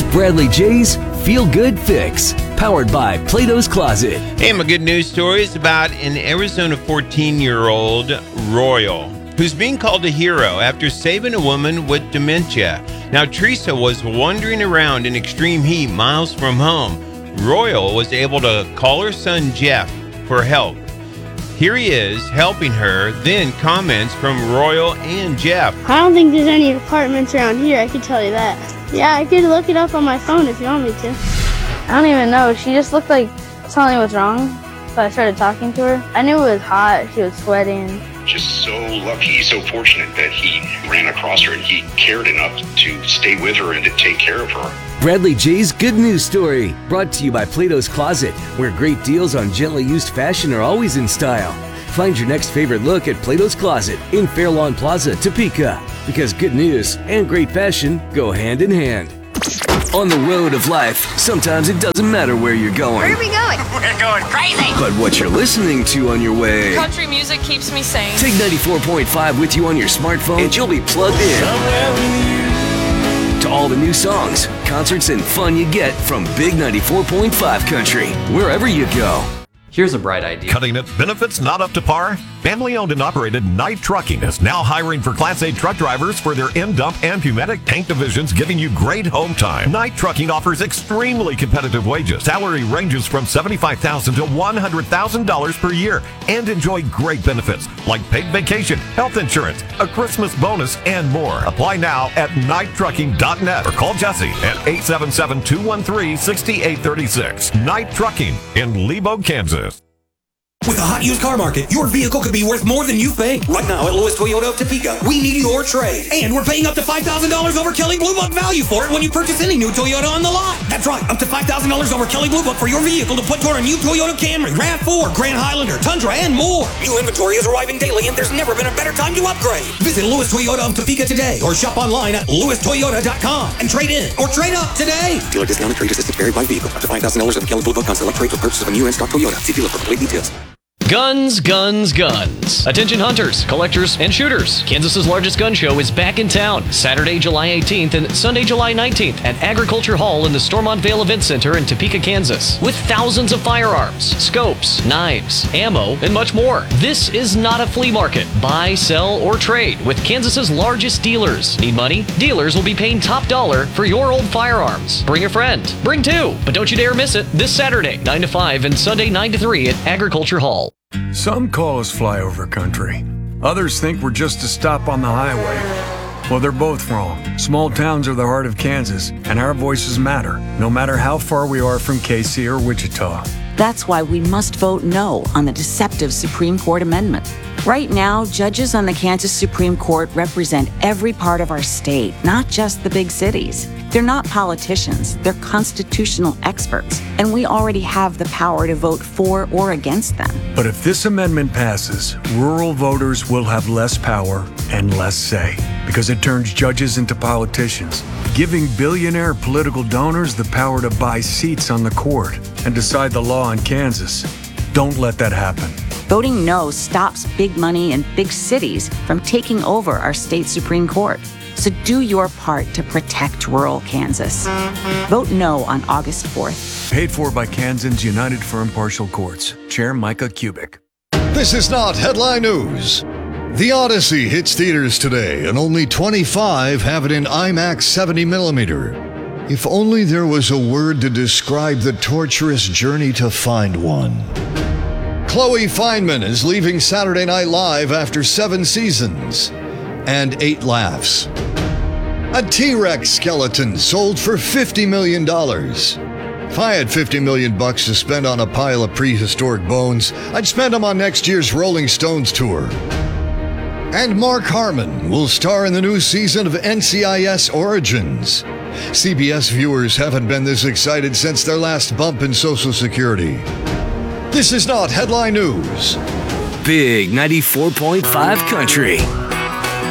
Bradley J's Feel Good Fix, powered by Plato's Closet. Hey, my good news story is about an Arizona 14-year-old Royal who's being called a hero after saving a woman with dementia. Now, Teresa was wandering around in extreme heat miles from home. Royal was able to call her son Jeff for help. Here he is helping her, then comments from Royal and Jeff. I don't think there's any apartments around here, I can tell you that. Yeah, I could look it up on my phone if you want me to. I don't even know. She just looked like something was wrong, so I started talking to her. I knew it was hot. She was sweating. Just so lucky, so fortunate that he ran across her and he cared enough to stay with her and to take care of her. Bradley J's Good News Story, brought to you by Plato's Closet, where great deals on gently used fashion are always in style. Find your next favorite look at Plato's Closet in Fairlawn Plaza, Topeka, because good news and great fashion go hand in hand. On the road of life, sometimes it doesn't matter where you're going. Where are we going? We're going crazy. But what you're listening to on your way. Country music keeps me sane. Take 94.5 with you on your smartphone and you'll be plugged in to all the new songs, concerts, and fun you get from Big 94.5 Country, wherever you go. Here's a bright idea. Cutting it benefits not up to par? Family-owned and operated Knight Trucking is now hiring for Class A truck drivers for their in-dump and Pneumatic tank divisions, giving you great home time. Knight Trucking offers extremely competitive wages. Salary ranges from $75,000 to $100,000 per year, and enjoy great benefits like paid vacation, health insurance, a Christmas bonus, and more. Apply now at KnightTrucking.net or call Jesse at 877-213-6836. Knight Trucking in Lebo, Kansas. With a hot used car market, your vehicle could be worth more than you think. Right now at Lewis Toyota of Topeka, we need your trade. And we're paying up to $5,000 over Kelley Blue Book value for it when you purchase any new Toyota on the lot. That's right, up to $5,000 over Kelley Blue Book for your vehicle to put toward a new Toyota Camry, RAV4, Grand Highlander, Tundra, and more. New inventory is arriving daily, and there's never been a better time to upgrade. Visit Lewis Toyota of Topeka today or shop online at lewistoyota.com and trade in or trade up today. Dealer discounted trade assistance varied by vehicle. Up to $5,000 over Kelley Blue Book on select trade for purchase of a new in-stock Toyota. See dealer for complete details. Guns, guns, guns. Attention hunters, collectors, and shooters. Kansas's largest gun show is back in town Saturday, July 18th and Sunday, July 19th at Agriculture Hall in the Stormont Vale Event Center in Topeka, Kansas. With thousands of firearms, scopes, knives, ammo, and much more. This is not a flea market. Buy, sell, or trade with Kansas's largest dealers. Need money? Dealers will be paying top dollar for your old firearms. Bring a friend. Bring two. But don't you dare miss it this Saturday, 9 to 5 and Sunday, 9 to 3 at Agriculture Hall. Some call us flyover country. Others think we're just a stop on the highway. Well, they're both wrong. Small towns are the heart of Kansas, and our voices matter, no matter how far we are from KC or Wichita. That's why we must vote no on the deceptive Supreme Court amendment. Right now, judges on the Kansas Supreme Court represent every part of our state, not just the big cities. They're not politicians, they're constitutional experts, and we already have the power to vote for or against them. But if this amendment passes, rural voters will have less power and less say, because it turns judges into politicians, giving billionaire political donors the power to buy seats on the court and decide the law in Kansas. Don't let that happen. Voting no stops big money and big cities from taking over our state Supreme Court. So do your part to protect rural Kansas. Vote no on August 4th. Paid for by Kansans United for Impartial Courts. Chair Micah Kubik. This is not headline news. The Odyssey hits theaters today, and only 25 have it in IMAX 70mm. If only there was a word to describe the torturous journey to find one. Chloe Fineman is leaving Saturday Night Live after 7 seasons and 8 laughs. A T-Rex skeleton sold for $50 million. If I had $50 million to spend on a pile of prehistoric bones, I'd spend them on next year's Rolling Stones tour. And Mark Harmon will star in the new season of NCIS Origins. CBS viewers haven't been this excited since their last bump in Social Security. This is not headline news. Big 94.5 Country.